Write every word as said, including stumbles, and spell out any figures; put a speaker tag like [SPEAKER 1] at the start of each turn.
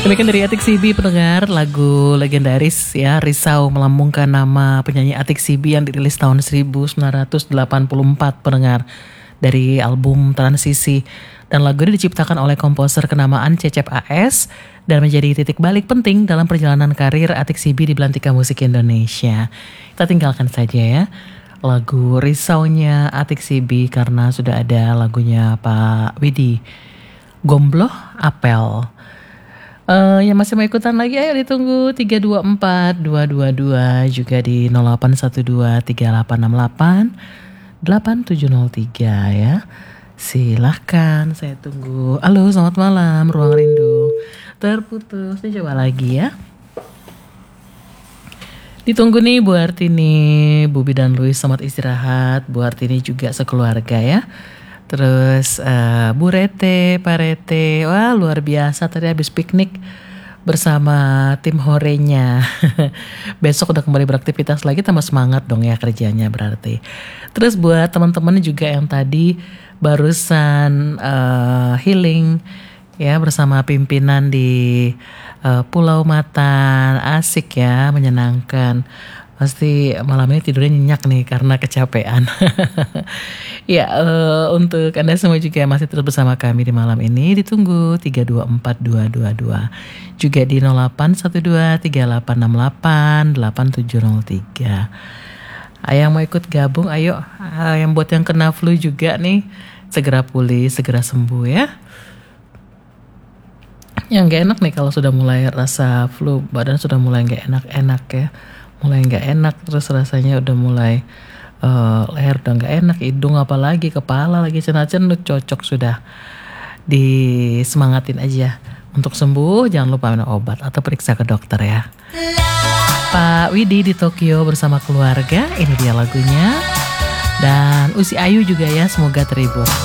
[SPEAKER 1] Demikian dari Atik Sibi pendengar, lagu legendaris ya, Risau melambungkan nama penyanyi Atik Sibi yang dirilis tahun seribu sembilan ratus delapan puluh empat pendengar, dari album Transisi. Dan lagu ini diciptakan oleh komposer kenamaan Cecep A S dan menjadi titik balik penting dalam perjalanan karir Atik Sibi di belantika musik Indonesia. Kita tinggalkan saja ya lagu Risaunya Atik Sibi karena sudah ada lagunya Pak Widi, Gombloh Apel. Uh, yang masih mau ikutan lagi ayo ditunggu tiga dua empat dua dua dua, juga di nol delapan satu dua tiga delapan enam delapan delapan tujuh nol tiga ya. Silahkan saya tunggu. Halo, selamat malam Ruang Rindu. Terputus, ini coba lagi ya. Ditunggu nih Bu Artini, Bubi dan Luis, selamat istirahat. Bu Artini juga sekeluarga ya. Terus uh, Bu Rete, Pak Rete, wah luar biasa tadi habis piknik bersama tim horenya. Besok udah kembali beraktivitas lagi, tambah semangat dong ya kerjanya berarti. Terus buat teman-teman juga yang tadi barusan uh, healing ya bersama pimpinan di uh, Pulau Matan, asik ya, menyenangkan. Pasti malam ini tidurnya nyenyak nih karena kecapean. Ya, uh, untuk Anda semua juga yang masih terus bersama kami di malam ini, ditunggu tiga dua empat dua dua dua. Juga di nol delapan satu dua tiga delapan enam delapan delapan tujuh nol tiga. Ayo yang mau ikut gabung, ayo. Uh, yang buat yang kena flu juga nih, segera pulih, segera sembuh ya. Yang gak enak nih kalau sudah mulai rasa flu, badan sudah mulai gak enak-enak ya. Mulai gak enak, terus rasanya udah mulai uh, leher udah gak enak, hidung apalagi, kepala lagi cenut-cenut, cocok sudah disemangatin aja untuk sembuh. Jangan lupa minum obat atau periksa ke dokter ya. Pak Widi di Tokyo bersama keluarga, ini dia lagunya. Dan Usi Ayu juga ya, semoga terhibur.